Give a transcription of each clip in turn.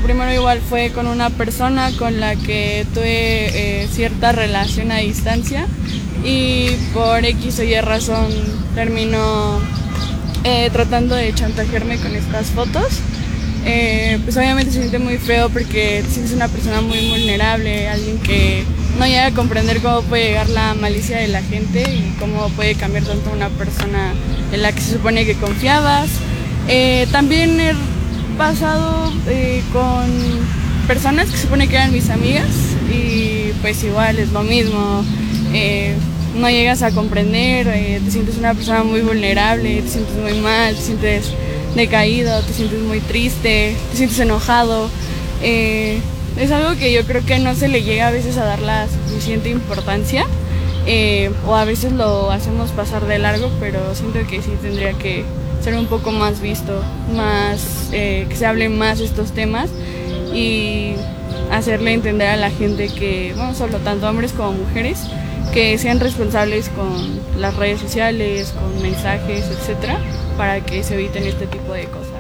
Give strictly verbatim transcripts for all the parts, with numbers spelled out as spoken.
primero igual fue con una persona con la que tuve eh, cierta relación a distancia y por X o Y razón terminó eh, tratando de chantajearme con estas fotos. Eh, pues obviamente se siente muy feo porque te sientes una persona muy vulnerable, alguien que no llega a comprender cómo puede llegar la malicia de la gente y cómo puede cambiar tanto una persona en la que se supone que confiabas. Eh, también he pasado eh, con personas que se supone que eran mis amigas y pues igual es lo mismo, eh, no llegas a comprender, eh, te sientes una persona muy vulnerable, te sientes muy mal, te sientes decaído, te sientes muy triste, te sientes enojado. Eh, es algo que yo creo que no se le llega a veces a dar la suficiente importancia, eh, o a veces lo hacemos pasar de largo, pero siento que sí tendría que ser un poco más visto, más eh, que se hablen más estos temas y hacerle entender a la gente que, bueno, solo tanto hombres como mujeres, que sean responsables con las redes sociales, con mensajes, etcétera, para que se eviten este tipo de cosas.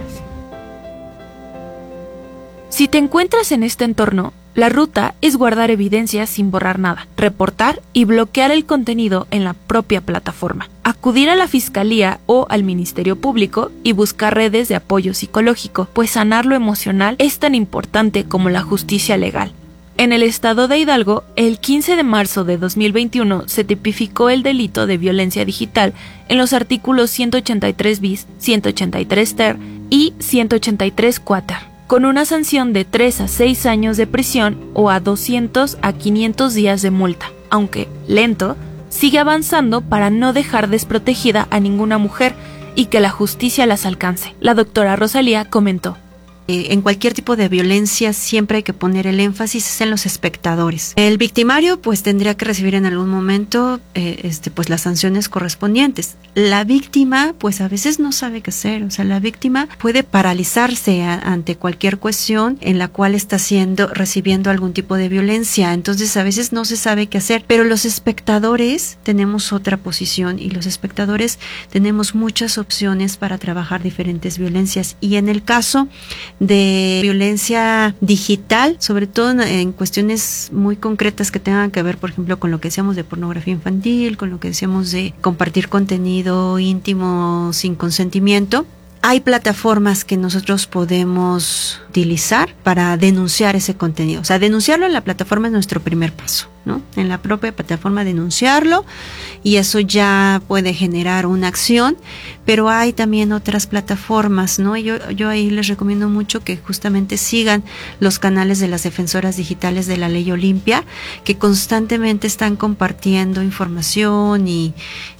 Si te encuentras en este entorno, la ruta es guardar evidencias sin borrar nada, reportar y bloquear el contenido en la propia plataforma, acudir a la fiscalía o al Ministerio Público y buscar redes de apoyo psicológico, pues sanar lo emocional es tan importante como la justicia legal. En el estado de Hidalgo, el quince de marzo de dos mil veintiuno se tipificó el delito de violencia digital en los artículos ciento ochenta y tres bis, ciento ochenta y tres ter y ciento ochenta y tres cuater, con una sanción de tres a seis años de prisión o a doscientos a quinientos días de multa, aunque lento, sigue avanzando para no dejar desprotegida a ninguna mujer y que la justicia las alcance. La doctora Rosalía comentó: en cualquier tipo de violencia siempre hay que poner el énfasis en los espectadores. El victimario pues tendría que recibir en algún momento eh, este pues las sanciones correspondientes. La víctima pues a veces no sabe qué hacer, o sea, la víctima puede paralizarse a, ante cualquier cuestión en la cual está siendo recibiendo algún tipo de violencia, entonces a veces no se sabe qué hacer, pero los espectadores tenemos otra posición y los espectadores tenemos muchas opciones para trabajar diferentes violencias, y en el caso de violencia digital, sobre todo en cuestiones muy concretas que tengan que ver, por ejemplo, con lo que decíamos de pornografía infantil, con lo que decíamos de compartir contenido íntimo sin consentimiento, hay plataformas que nosotros podemos utilizar para denunciar ese contenido. O sea, denunciarlo en la plataforma es nuestro primer paso, ¿no? En la propia plataforma denunciarlo, y eso ya puede generar una acción, pero hay también otras plataformas, ¿no? Yo, yo ahí les recomiendo mucho que justamente sigan los canales de las defensoras digitales de la Ley Olimpia, que constantemente están compartiendo información y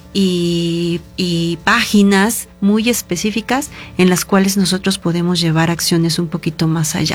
Y, y páginas muy específicas en las cuales nosotros podemos llevar acciones un poquito más allá.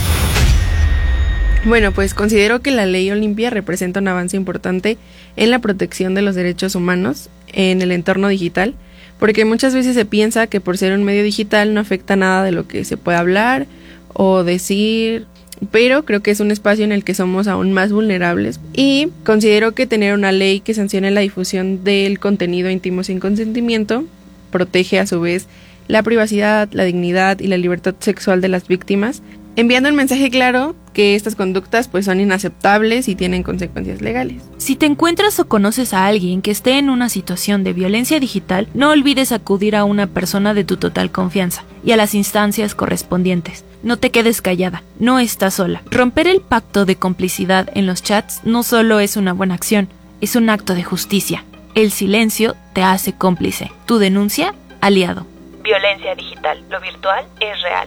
Bueno, pues considero que la Ley Olimpia representa un avance importante en la protección de los derechos humanos en el entorno digital, porque muchas veces se piensa que por ser un medio digital no afecta nada de lo que se puede hablar o decir, pero creo que es un espacio en el que somos aún más vulnerables, y considero que tener una ley que sancione la difusión del contenido íntimo sin consentimiento protege a su vez la privacidad, la dignidad y la libertad sexual de las víctimas, enviando un mensaje claro que estas conductas pues son inaceptables y tienen consecuencias legales. Si te encuentras o conoces a alguien que esté en una situación de violencia digital, no olvides acudir a una persona de tu total confianza y a las instancias correspondientes. No te quedes callada, no estás sola. Romper el pacto de complicidad en los chats no solo es una buena acción, es un acto de justicia. El silencio te hace cómplice. Tu denuncia, aliado. Violencia digital, lo virtual es real.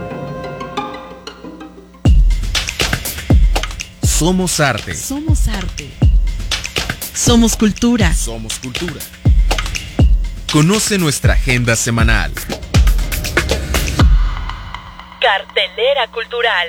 Somos arte. Somos arte. Somos cultura. Somos cultura. Conoce nuestra agenda semanal. Cartelera cultural.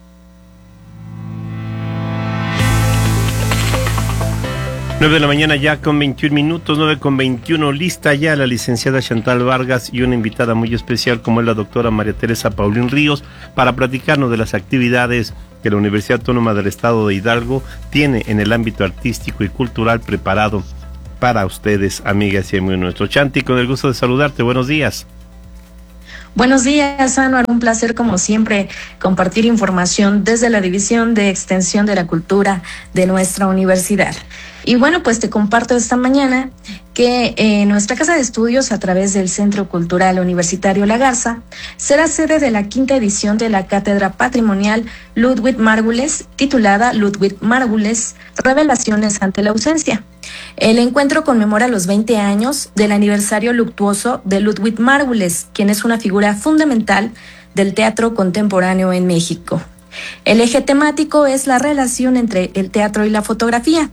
nueve de la mañana ya con veintiún minutos, nueve con veintiuno, lista ya la licenciada Chantal Vargas y una invitada muy especial como es la doctora María Teresa Paulín Ríos para platicarnos de las actividades que la Universidad Autónoma del Estado de Hidalgo tiene en el ámbito artístico y cultural preparado para ustedes, amigas y amigos nuestros. Chanti, con el gusto de saludarte, buenos días. Buenos días, Anuar. Un placer, como siempre, compartir información desde la División de Extensión de la Cultura de nuestra universidad. Y bueno, pues te comparto esta mañana que eh, nuestra casa de estudios, a través del Centro Cultural Universitario La Garza, será sede de la quinta edición de la Cátedra Patrimonial Ludwig Margules, titulada Ludwig Margules, Revelaciones ante la ausencia. El encuentro conmemora los veinte años del aniversario luctuoso de Ludwig Margules, quien es una figura fundamental del teatro contemporáneo en México. El eje temático es la relación entre el teatro y la fotografía.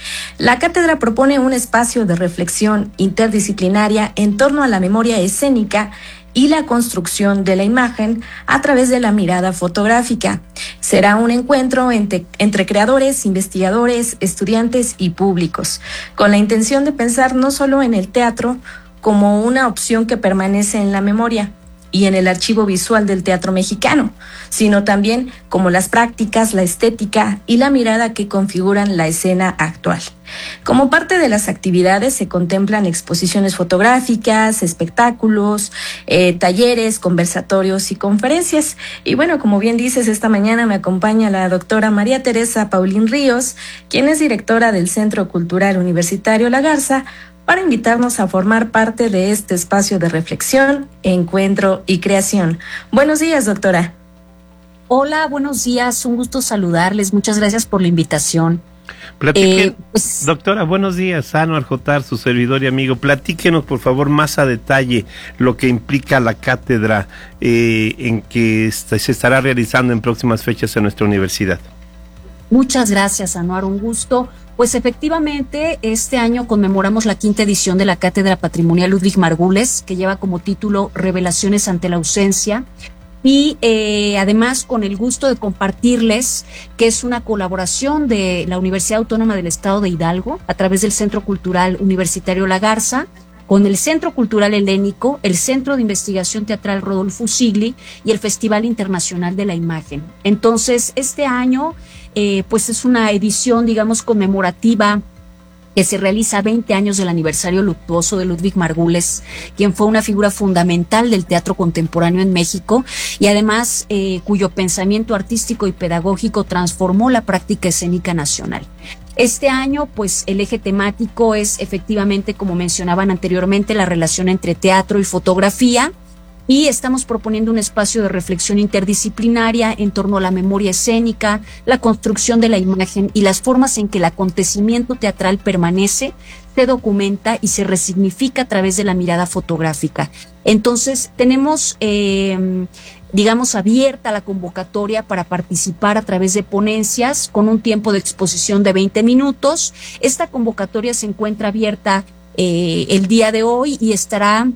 La cátedra propone un espacio de reflexión interdisciplinaria en torno a la memoria escénica y la construcción de la imagen a través de la mirada fotográfica. Será un encuentro entre, entre creadores, investigadores, estudiantes y públicos, con la intención de pensar no solo en el teatro como una opción que permanece en la memoria y en el archivo visual del teatro mexicano, sino también como las prácticas, la estética y la mirada que configuran la escena actual. Como parte de las actividades se contemplan exposiciones fotográficas, espectáculos, eh, talleres, conversatorios y conferencias. Y bueno, como bien dices, esta mañana me acompaña la doctora María Teresa Paulín Ríos, quien es directora del Centro Cultural Universitario La Garza, para invitarnos a formar parte de este espacio de reflexión, encuentro y creación. Buenos días, doctora. Hola, buenos días, un gusto saludarles, muchas gracias por la invitación. Platique, eh, pues, doctora, buenos días, Anuar Jotar, su servidor y amigo. Platíquenos, por favor, más a detalle lo que implica la cátedra eh, en que se estará realizando en próximas fechas en nuestra universidad. Muchas gracias, Anuar, un gusto. Pues efectivamente, este año conmemoramos la quinta edición de la Cátedra Patrimonial Ludwig Margules, que lleva como título Revelaciones ante la ausencia. Y eh, además con el gusto de compartirles que es una colaboración de la Universidad Autónoma del Estado de Hidalgo a través del Centro Cultural Universitario La Garza, con el Centro Cultural Helénico, el Centro de Investigación Teatral Rodolfo Usigli y el Festival Internacional de la Imagen. Entonces, este año, eh, pues es una edición, digamos, conmemorativa que se realiza a veinte años del aniversario luctuoso de Ludwig Margules, quien fue una figura fundamental del teatro contemporáneo en México y además eh, cuyo pensamiento artístico y pedagógico transformó la práctica escénica nacional. Este año, pues, el eje temático es efectivamente, como mencionaban anteriormente, la relación entre teatro y fotografía, y estamos proponiendo un espacio de reflexión interdisciplinaria en torno a la memoria escénica, la construcción de la imagen y las formas en que el acontecimiento teatral permanece, se documenta y se resignifica a través de la mirada fotográfica. Entonces, tenemos, eh, digamos, abierta la convocatoria para participar a través de ponencias con un tiempo de exposición de veinte minutos. Esta convocatoria se encuentra abierta eh, el día de hoy y estará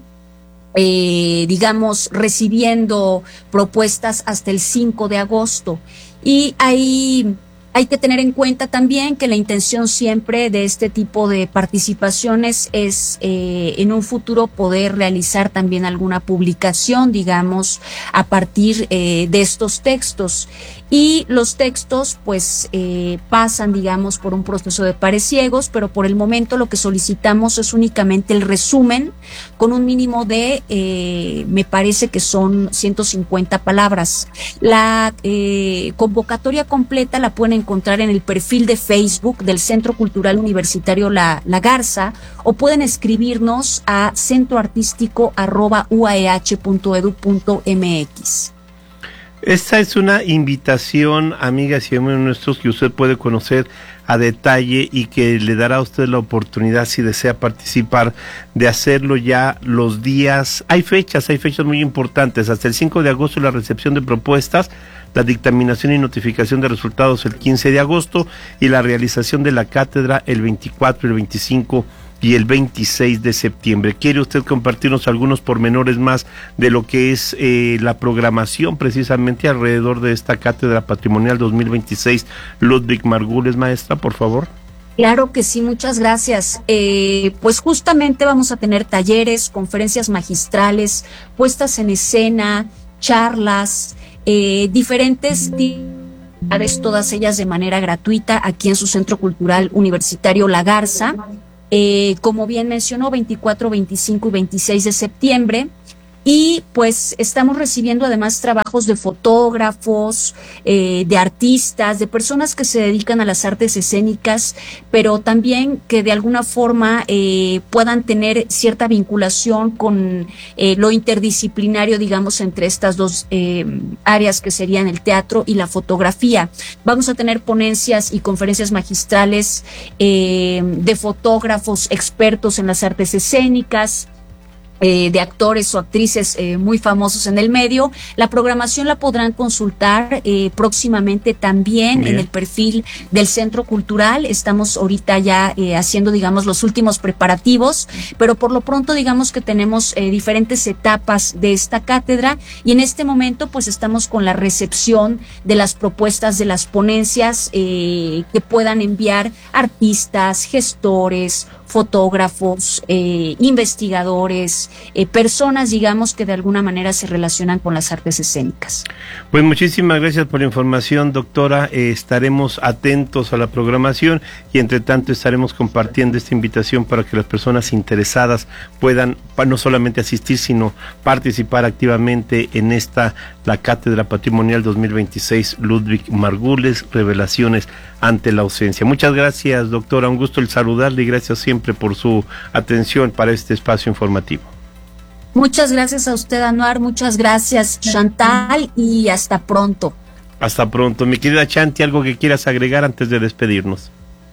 Eh, digamos, recibiendo propuestas hasta el cinco de agosto. Y ahí hay que tener en cuenta también que la intención siempre de este tipo de participaciones es eh, en un futuro poder realizar también alguna publicación, digamos, a partir eh, de estos textos. Y los textos pues eh, pasan, digamos, por un proceso de pares ciegos, pero por el momento lo que solicitamos es únicamente el resumen con un mínimo de, eh, me parece que son ciento cincuenta palabras. La eh, convocatoria completa la pueden encontrar en el perfil de Facebook del Centro Cultural Universitario La, La Garza, o pueden escribirnos a centroartístico arroba u a e h punto edu punto m x. Esta es una invitación, amigas y amigos nuestros, que usted puede conocer a detalle y que le dará a usted la oportunidad, si desea participar, de hacerlo ya los días. Hay fechas, hay fechas muy importantes. Hasta el cinco de agosto la recepción de propuestas, la dictaminación y notificación de resultados el quince de agosto y la realización de la cátedra el veinticuatro, el veinticinco y el veintiséis de septiembre. ¿Quiere usted compartirnos algunos pormenores más de lo que es eh, la programación precisamente alrededor de esta Cátedra Patrimonial dos mil veintiséis Ludwig Margules, maestra, por favor? Claro que sí, muchas gracias. Eh, pues justamente vamos a tener talleres, conferencias magistrales, puestas en escena, charlas, eh, diferentes actividades, todas ellas de manera gratuita aquí en su Centro Cultural Universitario La Garza. Eh, como bien mencionó, veinticuatro, veinticinco y veintiséis de septiembre. Y pues estamos recibiendo además trabajos de fotógrafos, eh, de artistas, de personas que se dedican a las artes escénicas, pero también que de alguna forma eh, puedan tener cierta vinculación con eh, lo interdisciplinario, digamos, entre estas dos eh, áreas que serían el teatro y la fotografía. Vamos a tener ponencias y conferencias magistrales eh, de fotógrafos expertos en las artes escénicas, Eh, de actores o actrices eh, muy famosos en el medio. La programación la podrán consultar eh, próximamente también Bien. en el perfil del Centro Cultural. Estamos ahorita ya eh, haciendo, digamos, los últimos preparativos, pero por lo pronto, digamos que tenemos eh, diferentes etapas de esta cátedra, y en este momento pues estamos con la recepción de las propuestas de las ponencias eh, que puedan enviar artistas, gestores, fotógrafos, eh, investigadores, eh, personas, digamos, que de alguna manera se relacionan con las artes escénicas. Pues muchísimas gracias por la información, doctora. Eh, estaremos atentos a la programación y entre tanto estaremos compartiendo esta invitación para que las personas interesadas puedan no solamente asistir, sino participar activamente en esta, la Cátedra Patrimonial dos mil veintiséis Ludwig Margules, Revelaciones ante la ausencia. Muchas gracias, doctora. Un gusto el saludarle y gracias siempre por su atención para este espacio informativo. Muchas gracias a usted, Anuar, muchas gracias, Chantal, y hasta pronto. Hasta pronto. Mi querida Chanti, ¿algo que quieras agregar antes de despedirnos?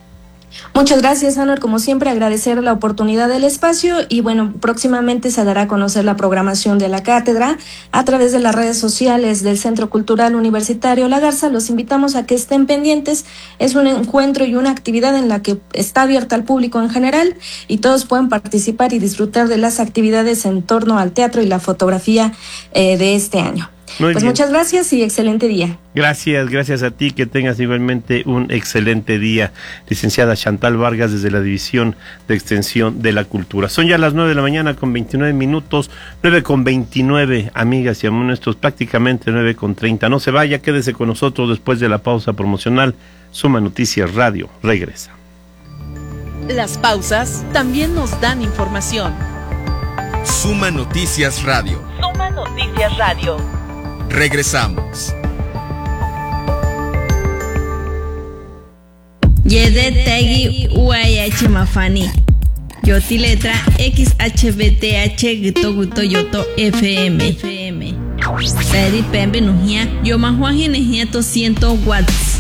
Muchas gracias, Anuar. Como siempre, agradecer la oportunidad del espacio y bueno, próximamente se dará a conocer la programación de la cátedra a través de las redes sociales del Centro Cultural Universitario La Garza. Los invitamos a que estén pendientes. Es un encuentro y una actividad en la que está abierta al público en general y todos pueden participar y disfrutar de las actividades en torno al teatro y la fotografía eh, de este año. Muy pues bien. Muchas gracias y excelente día. Gracias, gracias a ti, que tengas igualmente un excelente día. Licenciada Chantal Vargas desde la División de Extensión de la Cultura. Son ya las nueve de la mañana con veintinueve minutos, nueve con veintinueve, amigas y amigos nuestros, prácticamente nueve con treinta. No se vaya, quédese con nosotros después de la pausa promocional. Suma Noticias Radio regresa. Las pausas también nos dan información. Suma Noticias Radio. Suma Noticias Radio. Regresamos. Yede Tegi U I H Mafani. Yoti letra X H B T H Gito Guto Yoto F M. Pedi Pembe Nujia. Yo Mahuaji Nejia to ciento watts.